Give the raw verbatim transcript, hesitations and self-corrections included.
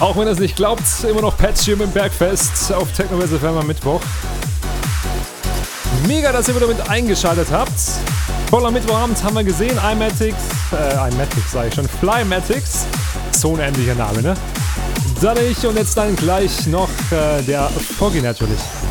Auch wenn ihr es nicht glaubt, immer noch Patchy im Bergfest auf Techno-West F M am Mittwoch. Mega, dass ihr wieder mit eingeschaltet habt. Voller Mittwochabend haben wir gesehen, iMatics, äh, iMatics sage ich schon, Flymatics. So ein ähnlicher Name, ne? Dann ich und jetzt dann gleich noch äh, der Foggy natürlich.